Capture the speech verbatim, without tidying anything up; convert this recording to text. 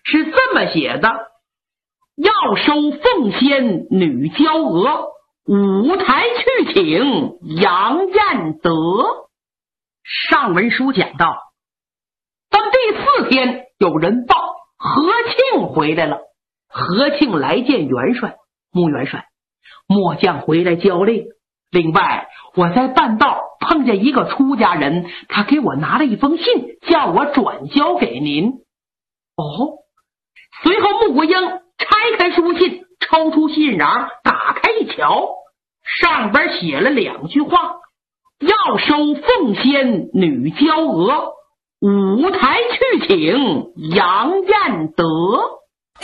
是这么写的：要收凤仙女娇娥，舞台去请杨彦德。上文书讲到，当第四天有人报何庆回来了。何庆来见元帅，穆元帅，末将回来交令。另外，我在半道碰见一个出家人，他给我拿了一封信，叫我转交给您。哦，随后穆国英拆开书信，抽出信瓤，打开一瞧，上边写了两句话：要收凤仙女娇娥，舞台去请杨彦德。